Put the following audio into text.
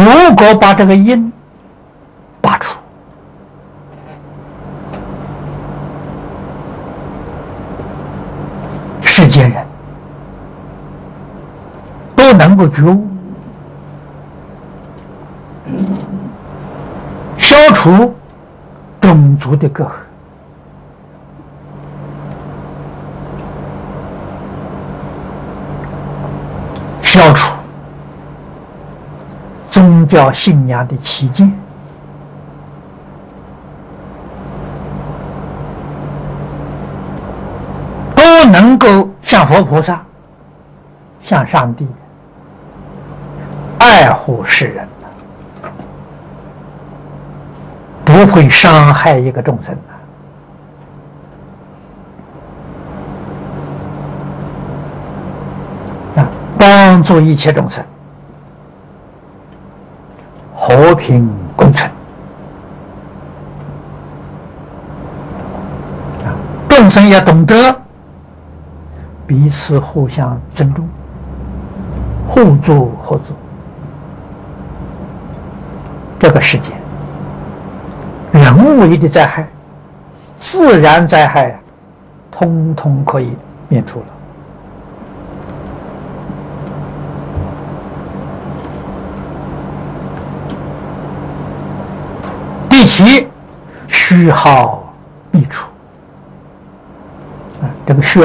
如果把这个因拔除，世间人都能够觉悟，消除种族的隔阂，消除宗教信仰的歧见，都能够向佛菩萨、向上帝爱护世人，不会伤害一个众生的，帮助一切众生和平共存。众生要懂得彼此互相尊重，互助合作。这个世界人为的灾害、自然灾害通通可以免除了。第七，虚耗必除。这个虚